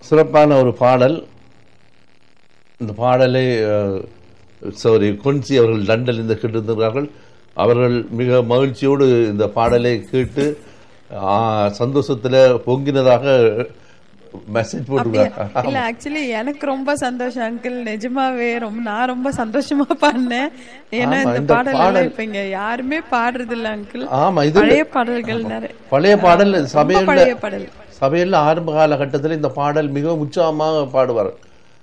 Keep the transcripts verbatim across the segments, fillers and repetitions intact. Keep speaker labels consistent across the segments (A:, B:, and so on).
A: சிறப்பான ஒரு பாடல். இந்த பாடலை சாரி கொன்சி அவர்கள் லண்டனில் இருந்து கேட்டிருந்தார்கள். அவர்கள் மிக மகிழ்ச்சியோடு இந்த பாடலை கேட்டு சந்தோஷத்துல பொங்கினதாக மெசேஜ் போட்டுருக்காங்க.
B: இல்ல ஆக்சுவலி எனக்கு ரொம்ப சந்தோஷம் அங்கிள், நிஜமாவே ரொம்ப நான் ரொம்ப சந்தோஷமா பாடினேன். ஏன்னா இந்த பாடல் இப்ப இங்க யாருமே பாடுறது இல்ல அங்கிள்.
A: ஆமா, இது
B: பழைய பாடல்கள் நிறைய
A: பழைய பாடல் சபையில
B: பழைய பாடல்
A: சபையில ஆரம்ப காலகட்டத்தில் இந்த பாடல் மிகவும் உற்சாகமாக பாடுவார்.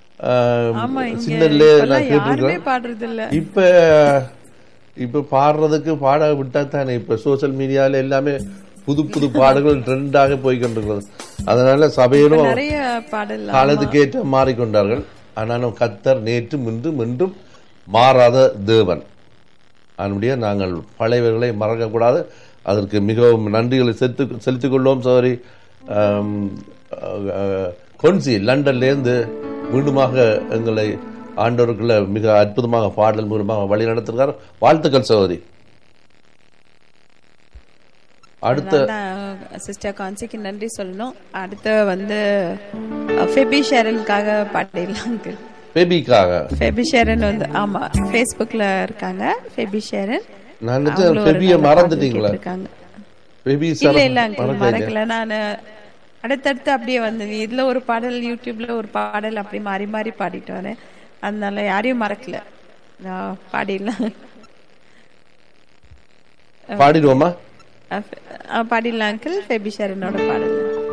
A: இப்ப இப்ப பாடுறதுக்கு பாட விட்டா தானே இப்ப சோசியல் மீடியால எல்லாமே புது புது பாடல்கள் ட்ரெண்டாக போய்கொண்டிருக்கிறது. அதனால சபையிலும் காலத்துக்கேற்ற மாறிக்கொண்டார்கள். ஆனாலும் கர்த்தர் நேற்றும் இன்றும் இன்றும் மாறாத தேவன். அதனுடைய நாங்கள் பழையவர்களை மறக்கக்கூடாது. அதற்கு மிகவும் நன்றிகளை செலுத்து செலுத்திக் கொள்வோம். சோரி கொன்சி லண்டன்லேருந்து மீண்டுமாக எங்களை ஆண்டவருக்குள்ள மிக அற்புதமாக பாடல் மூலமாக வழி நடத்துகிறார். வாழ்த்துக்கள் சகோதரி. அடுத்த
B: சிஸ்டர் கான்சிக்கு நன்றி சொல்லணும். அடுத்து வந்து ஃபெபி ஷேரனுக்காக பாடிடலாம்.
A: ஃபெபிக்காக
B: ஃபெபி ஷேரன் வந்து ஆமா ஃபேஸ்புக்ல இருக்காங்க. ஃபெபி ஷேரன்
A: நான் ஃபெபியை மறந்துட்டீங்களா? ஃபெபி
B: இல்ல இல்ல மறக்கல. நான் அடுத்தடுத்து அப்படியே வந்தது. இதுல ஒரு பாடல், யூடியூப்ல ஒரு பாடல், அப்படி மாறி மாறி பாடிட்டு வரேன். அதனால யாரையும் மறக்கல. பாடிடலாம்.
A: பாடிடுவோமா?
B: பாடிடலாம் அங்கிள். ஃபெபி ஷேரனோட பாடல்.